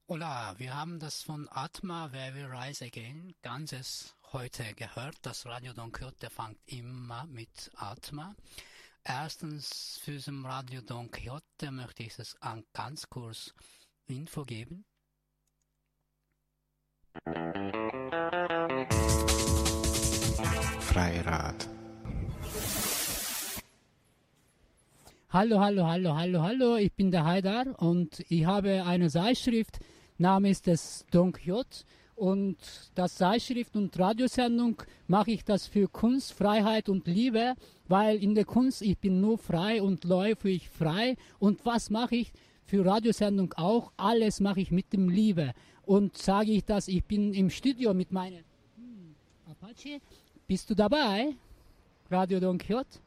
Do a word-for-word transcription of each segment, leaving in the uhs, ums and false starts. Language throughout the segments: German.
Hola, wir haben das von Atma, Where We Rise Again, ganzes heute gehört. Das Radio Don Quixote fängt immer mit Atma. Erstens, für das Radio Don Quixote möchte ich es an ganz kurz Info geben. Freirad. Hallo, hallo, hallo, hallo, hallo, ich bin der Haidar und ich habe eine Zeitschrift, Name ist es Don Quixote, und das Zeitschrift und Radiosendung mache ich das für Kunst, Freiheit und Liebe, weil in der Kunst ich bin nur frei und läufe ich frei, und was mache ich für Radiosendung auch? Alles mache ich mit dem Liebe, und sage ich das, ich bin im Studio mit meiner hm, Apache. Bist du dabei? Radio Don Quixote?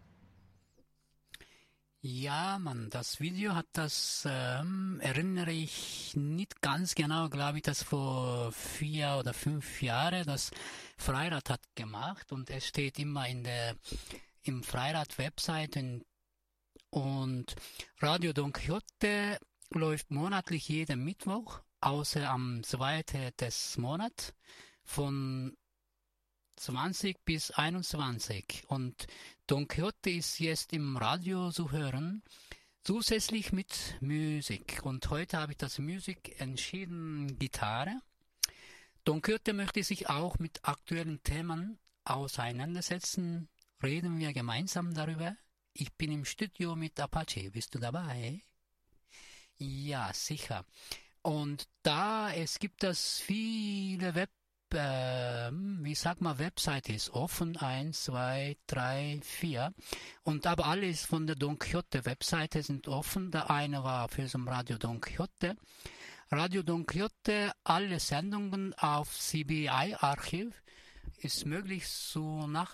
Ja, Mann, das Video hat das, ähm, erinnere ich nicht ganz genau, glaube ich, das vor vier oder fünf Jahren das Freirad hat gemacht, und es steht immer in der, im Freirad-Website, in, und Radio Don Quixote läuft monatlich jeden Mittwoch, außer am zweiten des Monats, von zwanzig bis einundzwanzig, und Don Quixote ist jetzt im Radio zu hören, zusätzlich mit Musik, und heute habe ich das Musik entschieden, Gitarre. Don Quixote möchte sich auch mit aktuellen Themen auseinandersetzen, reden wir gemeinsam darüber. Ich bin im Studio mit Apache, bist du dabei? Ja, sicher. Und da es gibt es viele Web ähm, wie sagt man, Webseite ist offen, eins, zwei, drei, vier, und aber alles von der Don Quixote Webseite sind offen. Der eine war für das Radio Don Quixote. Radio Don Quixote, alle Sendungen auf C B I-Archiv ist möglich zu nach